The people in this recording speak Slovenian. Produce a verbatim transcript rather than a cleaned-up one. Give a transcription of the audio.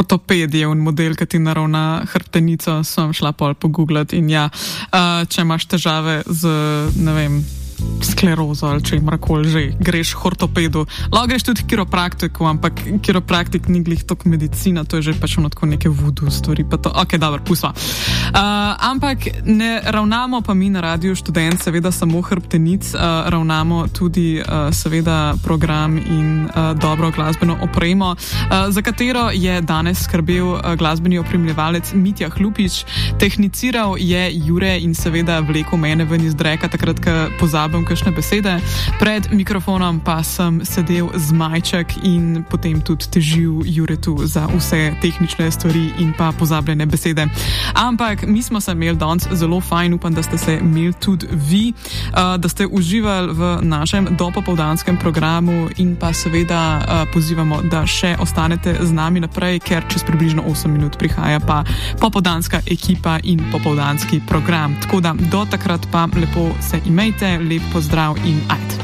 ortoped je un model, ki ti naravna hrbtenico, sem šla pol pogooglati in ja, uh, če imaš težave z, ne vem, sklerozo ali če imrakoli že, greš k ortopedu. Lahko greš tudi kiropraktiku, ampak kiropraktik ni glih tok medicina, to je že pač ono tako neke voodoo stvari, pa to, ok, dobro, pusva. Uh, ampak ne ravnamo pa mi na Radiu Študent seveda samo hrbtenic, uh, ravnamo tudi uh, seveda program in uh, dobro glasbeno opremo, uh, za katero je danes skrbel uh, glasbeni opremljevalec Mitja Hlupič, tehniciral je Jure in seveda vlekel mene ven iz dreka, takrat, ko pozabim kakšne besede. Pred mikrofonom pa sem sedel z Majček in potem tudi težil Juretu za vse tehnične stvari in pa pozabljene besede. Ampak mi smo se imeli danes zelo fajn, upam, da ste se imeli tudi vi, da ste uživali v našem dopopoldanskem programu in pa seveda pozivamo, da še ostanete z nami naprej, ker čez približno osem minut prihaja pa popoldanska ekipa in popoldanski program. Tako da do takrat pa lepo se imejte, lep pozdrav in ajde.